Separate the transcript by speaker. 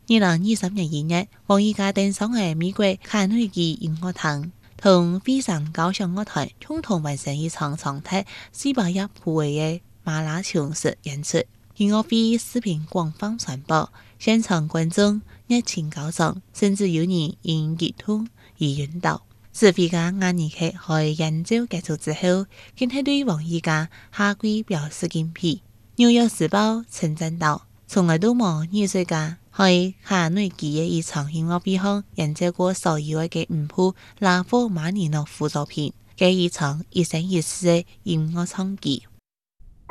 Speaker 1: 2020年1月，王羽嘉登上喺美國卡內基音樂廳，同費城交響樂團共同完成一場長達400億普維嘅馬拉松式演出。音樂會視頻廣泛傳播，現場觀眾熱情高漲，甚至有人因激動而暈倒。指揮家顏尼克喺演奏結束之後，更係對王羽嘉下跪表示敬佩。紐約時報稱讚道：從來都冇藝術家喺卡內基嘅一場音樂會上演奏過所有嘅五部拉赫瑪尼諾夫作品嘅一場一生一世嘅音樂創舉。